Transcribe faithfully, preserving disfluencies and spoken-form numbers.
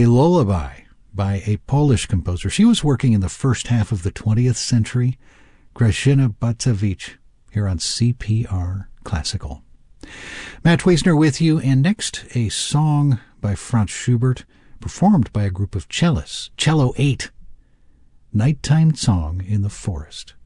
a lullaby by a Polish composer. She was working in the first half of the twentieth century, Grażyna Bacewicz, here on C P R Classical. Matt Wiesner with you, and next a song by Franz Schubert, performed by a group of cellists, Cello eight, Nighttime Song in the Forest.